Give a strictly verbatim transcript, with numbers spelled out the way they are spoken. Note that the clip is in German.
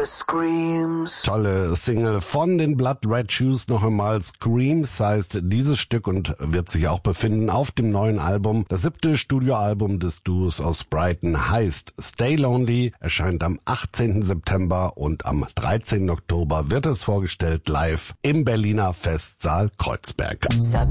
the screams. Tolle Single von den Blood Red Shoes noch einmal. Screams heißt dieses Stück und wird sich auch befinden auf dem neuen Album. Das siebte Studioalbum des Duos aus Brighton heißt Stay Lonely, erscheint am achtzehnten September und am dreizehnten Oktober wird es vorgestellt live im Berliner Festsaal Kreuzberg.